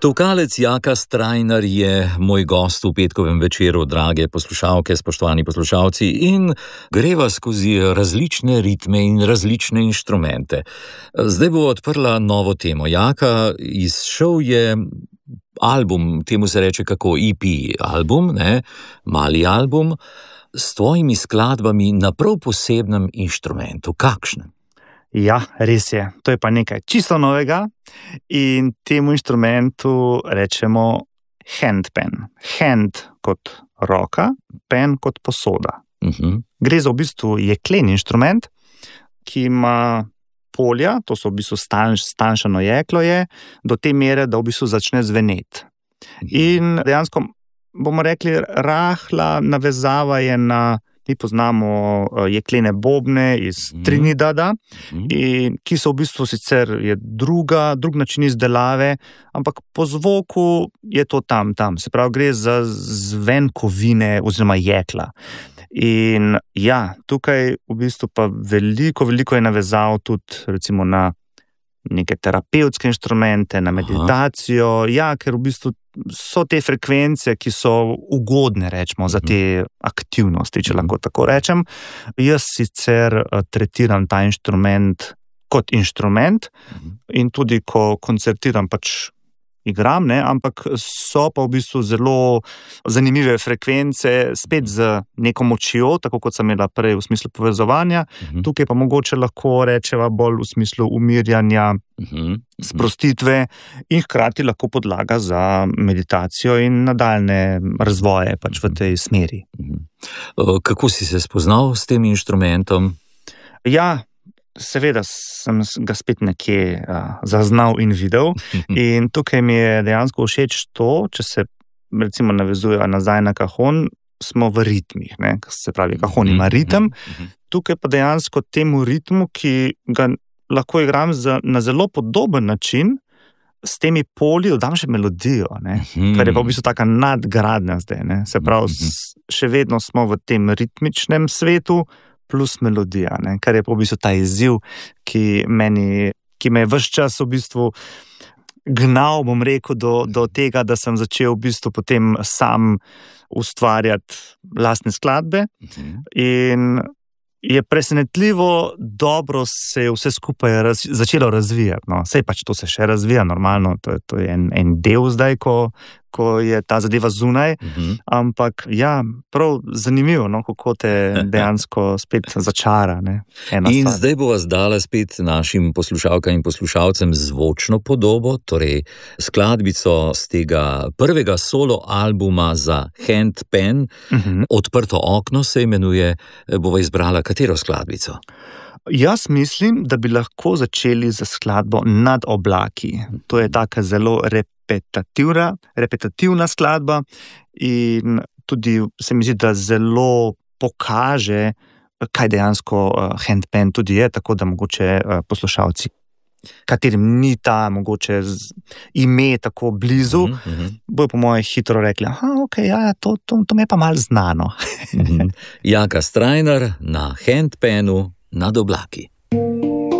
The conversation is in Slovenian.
Tolkalec Jaka Strajnar je moj gost v petkovem večeru, drage poslušalke, spoštovani poslušalci, in greva skozi različne ritme in različne inštrumente. Zdaj bo odprla novo temo. Jaka, izšel je album, temu se reče kako EP album, ne? Mali album, s tvojimi skladbami na prav posebnem inštrumentu. Kakšnem? Ja, res je. To je pa nekaj čisto novega in temu inštrumentu rečemo handpan. Hand kot roka, pen kot posoda. Gre za v bistvu jeklen inštrument, ki ima polja, to so v bistvu stanjšano jeklo je, do te mere, da v bistvu začne zveneti. In dejansko, bomo rekli, rahla navezava je na, mi poznamo jeklene bobne iz Trinidada, ki so v bistvu sicer je drug način izdelave, ampak po zvoku je to tam. Se pravi, gre za zven kovine oziroma jekla. In ja, tukaj v bistvu pa veliko je navezav tudi recimo na neke terapevtske inštrumente, na meditacijo, ja, ker v bistvu so te frekvence, ki so ugodne, rečemo, za te aktivnosti, če lahko tako rečem. Jaz sicer tretiram ta inštrument kot inštrument in tudi, ko koncertiram, pač igram, ne, ampak so pa v bistvu zelo zanimive frekvence, spet z neko močjo, tako kot sem imela prej v smislu povezovanja, tukaj pa mogoče lahko rečeva bolj v smislu umirjanja, sprostitve in hkrati lahko podlaga za meditacijo in nadaljne razvoje pač v tej smeri. Kako si se spoznal s tem inštrumentom? Ja, seveda sem ga spet nekje zaznal in videl in tukaj mi je dejansko všeč to, če se recimo navezuje nazaj na kajon, smo v ritmih, ne? Se pravi, kajon ima ritem, tukaj pa dejansko temu ritmu, ki ga lahko igram na zelo podoben način, s temi polji dodam še melodijo, ne? Kar je pa v bistvu taka nadgradnja zdaj, ne? Se pravi, še vedno smo v tem ritmičnem svetu, plus melodija, ne? Kar je pa v bistvu ta izziv, ki me je ves čas v bistvu gnal, bom rekel, do tega, da sem začel v bistvu potem sam ustvarjati lastne skladbe in je presenetljivo dobro se je vse skupaj začelo razvijati. No. Sej pač to se še razvija normalno, to je en del zdaj, ko je ta zadeva zunaj, ampak ja, prav zanimivo, no, kako te dejansko spet začara. Ne, in zdaj bova zdala spet našim poslušalkam in poslušalcem zvočno podobo, torej skladbico z tega prvega solo albuma za handpan, Odprto okno se imenuje, bova izbrala katero skladbico? Jaz mislim, da bi lahko začeli z skladbo Nad oblaki. To je taka zelo repetitivna skladba in tudi se mi zdi, da zelo pokaže, kaj dejansko handpan tudi je, tako da mogoče poslušalci, katerim ni ta mogoče ime tako blizu, bojo po moje hitro rekli, okay, ja, to mi je pa malo znano. Jaka Strajnar na handpanu Nad oblaki.